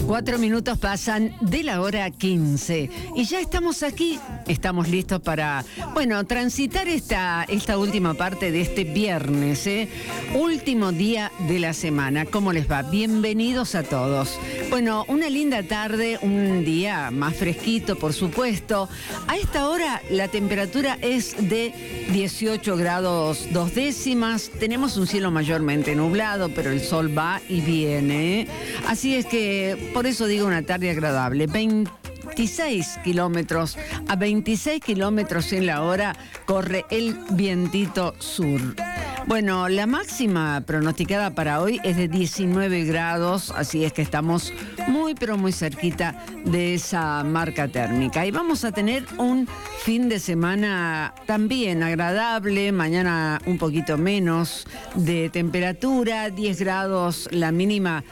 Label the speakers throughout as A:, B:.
A: 4 minutos pasan de la hora 15 y ya estamos aquí, estamos listos para, transitar esta última parte de este viernes, último día de la semana. ¿Cómo les va? Bienvenidos a todos. Bueno, una linda tarde, un día más fresquito, por supuesto. A esta hora la temperatura es de 18 grados 2 décimas. Tenemos un cielo mayormente nublado, pero el sol va y viene. Así es que, por eso digo una tarde agradable. 26 kilómetros a 26 kilómetros en la hora corre el vientito sur. Bueno, la máxima pronosticada para hoy es de 19 grados, así es que estamos muy, pero muy cerquita de esa marca térmica. Y vamos a tener un fin de semana también agradable, mañana un poquito menos de temperatura, 10 grados la mínima,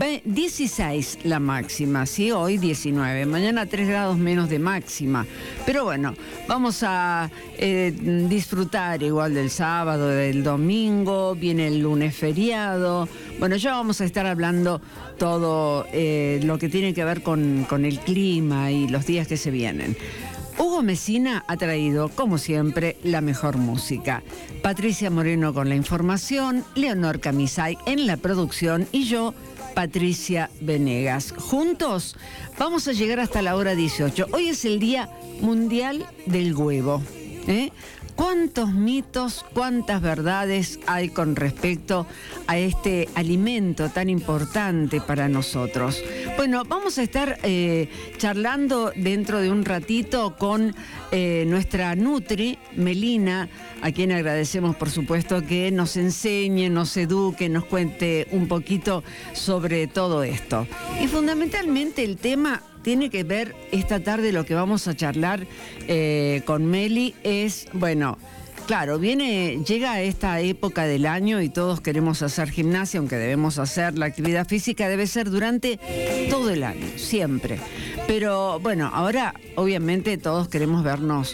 A: 16 la máxima, sí, hoy 19, mañana 3 grados menos de máxima. Pero bueno, vamos a disfrutar igual del sábado, del domingo, viene el lunes feriado. Bueno, ya vamos a estar hablando todo lo que tiene que ver con el clima y los días que se vienen. Hugo Messina ha traído, como siempre, la mejor música. Patricia Moreno con la información, Leonor Camisay en la producción y yo, Patricia Venegas. Juntos vamos a llegar hasta la hora 18. Hoy es el Día Mundial del Huevo. ¿Cuántos mitos, cuántas verdades hay con respecto a este alimento tan importante para nosotros? Bueno, vamos a estar charlando dentro de un ratito con nuestra Nutri, Melina, a quien agradecemos, por supuesto, que nos enseñe, nos eduque, nos cuente un poquito sobre todo esto. Y fundamentalmente el tema tiene que ver esta tarde, lo que vamos a charlar con Meli es, claro, llega esta época del año y todos queremos hacer gimnasia, aunque debemos hacer la actividad física, debe ser durante todo el año, siempre. Pero ahora obviamente todos queremos vernos,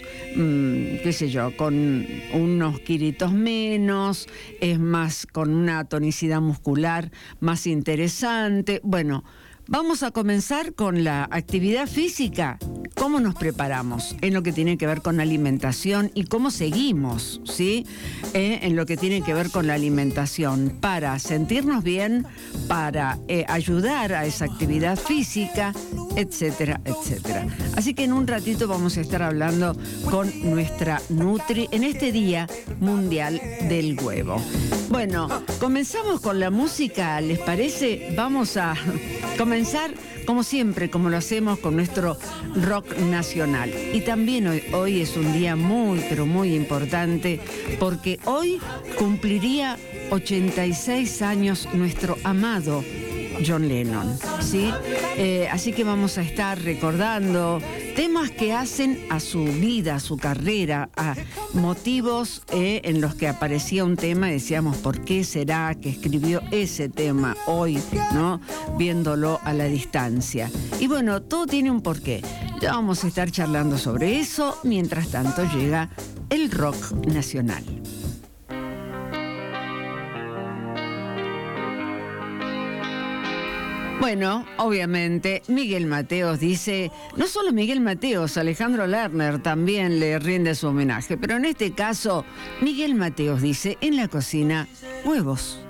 A: con unos kilitos menos, es más, con una tonicidad muscular más interesante. Vamos a comenzar con la actividad física. ¿Cómo nos preparamos en lo que tiene que ver con alimentación y cómo seguimos, ¿sí? En lo que tiene que ver con la alimentación para sentirnos bien, para ayudar a esa actividad física, etcétera, etcétera. Así que en un ratito vamos a estar hablando con nuestra Nutri en este Día Mundial del Huevo. Bueno, comenzamos con la música, ¿les parece? Vamos a comenzar, como siempre, como lo hacemos con nuestro rock nacional. Y también hoy es un día muy, pero muy importante, porque hoy cumpliría 86 años nuestro amado John Lennon, ¿sí? Así que vamos a estar recordando temas que hacen a su vida, a su carrera, a motivos en los que aparecía un tema y decíamos, ¿por qué será que escribió ese tema hoy, ¿no? Viéndolo a la distancia. Y todo tiene un porqué. Ya vamos a estar charlando sobre eso. Mientras tanto llega el rock nacional. Obviamente, Miguel Mateos dice, no solo Miguel Mateos, Alejandro Lerner también le rinde su homenaje, pero en este caso, Miguel Mateos dice, en la cocina, huevos.